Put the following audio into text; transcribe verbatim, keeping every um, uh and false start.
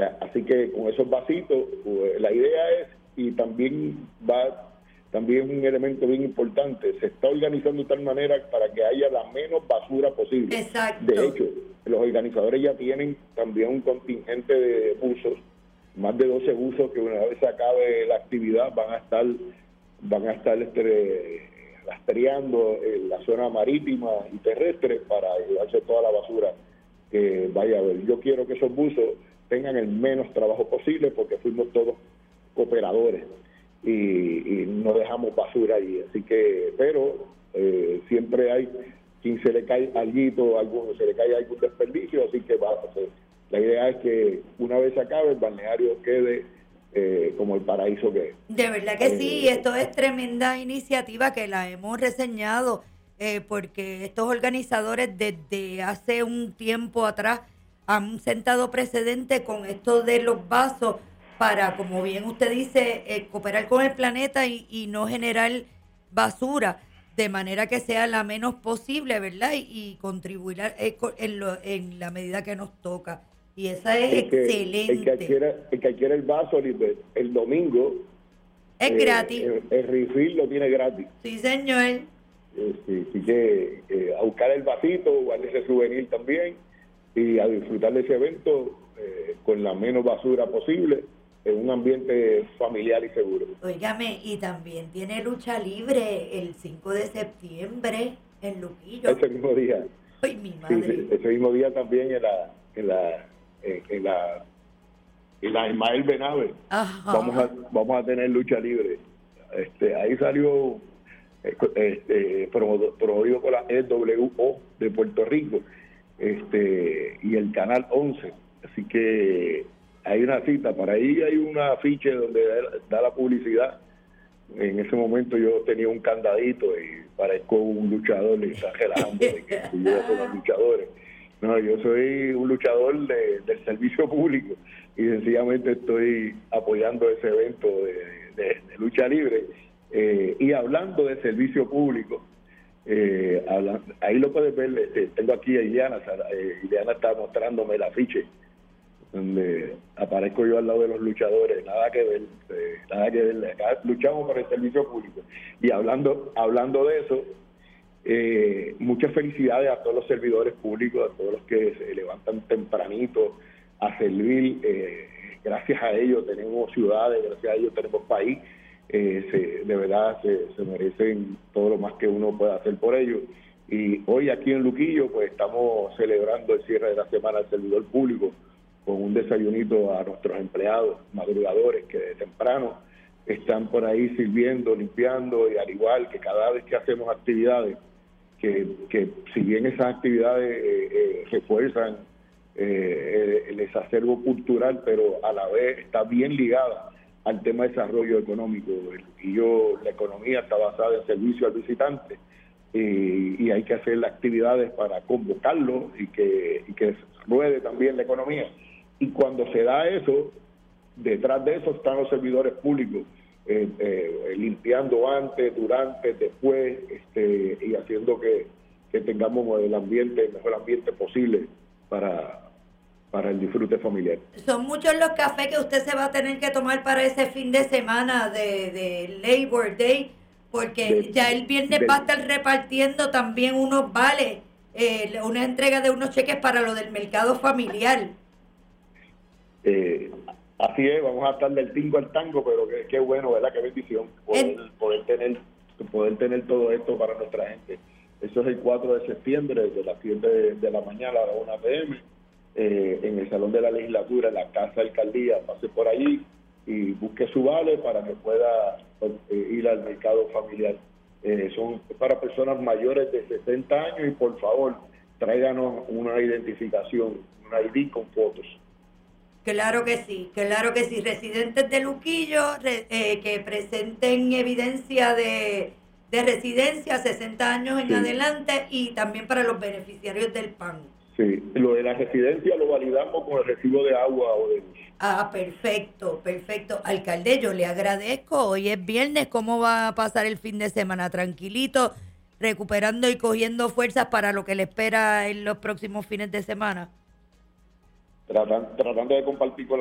sea, así que con esos vasitos, pues, la idea es, y también va, también un elemento bien importante, se está organizando de tal manera para que haya la menos basura posible. Exacto. De hecho, los organizadores ya tienen también un contingente de buzos, más de doce buzos que una vez se acabe la actividad van a estar, van a estar este, rastreando en la zona marítima y terrestre para llevarse toda la basura que vaya a haber. Yo quiero que esos buzos tengan el menos trabajo posible porque fuimos todos cooperadores y, y no dejamos basura allí. Así que, pero eh, siempre hay quien se le cae alguito, alguno, se le cae algún desperdicio, así que va a ser. La idea es que una vez se acabe el balneario quede eh, como el paraíso que es. De verdad que eh, sí, esto es tremenda iniciativa que la hemos reseñado eh, porque estos organizadores desde hace un tiempo atrás han sentado precedente con esto de los vasos para, como bien usted dice, eh, cooperar con el planeta y, y no generar basura de manera que sea la menos posible, ¿verdad? Y, y contribuir a, eh, en, lo, en la medida que nos toca. Y esa es el que, excelente. El que, adquiera, el que adquiera el vaso el, el domingo es eh, gratis. El, el refill lo tiene gratis. Sí, señor. Eh, sí, así que eh, a buscar el vasito, guardar ese souvenir también y a disfrutar de ese evento eh, con la menos basura posible en un ambiente familiar y seguro. Óigame, y también tiene lucha libre el cinco de septiembre en Luquillo. Ese mismo día. Ay, mi madre. Sí, ese mismo día también en la en la en, en la en la Ismael Benave vamos a vamos a tener lucha libre. Este ahí salió este promovido por la E W O de Puerto Rico este y el canal once, así que hay una cita, para ahí hay una afiche donde da la publicidad. En ese momento yo tenía un candadito y parezco un luchador y está relajando de que yo soy los luchadores. No, yo soy un luchador de, del servicio público y sencillamente estoy apoyando ese evento de, de, de lucha libre. Eh, y hablando de servicio público, eh, habla, ahí lo puedes ver, este, tengo aquí a Ileana, eh, Ileana está mostrándome el afiche donde aparezco yo al lado de los luchadores, nada que ver, eh, nada que ver, acá luchamos por el servicio público. Y hablando hablando de eso, eh, muchas felicidades a todos los servidores públicos, a todos los que se levantan tempranito a servir, eh, gracias a ellos tenemos ciudades, gracias a ellos tenemos país, eh, se, de verdad se, se merecen todo lo más que uno pueda hacer por ellos. Y hoy aquí en Luquillo pues estamos celebrando el cierre de la semana del servidor público con un desayunito a nuestros empleados madrugadores que de temprano están por ahí sirviendo, limpiando, y al igual que cada vez que hacemos actividades, que, que si bien esas actividades eh, eh, refuerzan eh, el, el acervo cultural, pero a la vez está bien ligada al tema de desarrollo económico. Y yo, la economía está basada en servicio al visitante y, y hay que hacer las actividades para convocarlo y que, y que ruede también la economía. Y cuando se da eso, detrás de eso están los servidores públicos, eh, eh, limpiando antes, durante, después, este, y haciendo que, que tengamos el ambiente, el mejor ambiente posible para, para el disfrute familiar. Son muchos los cafés que usted se va a tener que tomar para ese fin de semana de, de Labor Day, porque de, ya el viernes de, va a estar repartiendo también unos vales, eh, una entrega de unos cheques para lo del mercado familiar. Eh, así es, vamos a estar del tingo al tango, pero qué, qué bueno, ¿verdad? Qué bendición poder, eh. poder tener poder tener todo esto para nuestra gente. Eso es el cuatro de septiembre, de las siete de, de la mañana a la una p m, eh, en el Salón de la Legislatura, en la Casa de Alcaldía. Pase por allí y busque su vale para que pueda eh, ir al mercado familiar. Eh, son para personas mayores de sesenta años y por favor, tráiganos una identificación, un I D con fotos. Claro que sí, claro que sí. Residentes de Luquillo re, eh, que presenten evidencia de, de residencia sesenta años en sí. adelante, y también para los beneficiarios del P A N. Sí, lo de la residencia lo validamos con el recibo de agua o de luz. Ah, perfecto, perfecto. Alcalde, yo le agradezco. Hoy es viernes, ¿cómo va a pasar el fin de semana? Tranquilito, recuperando y cogiendo fuerzas para lo que le espera en los próximos fines de semana. Tratan, tratando de compartir con la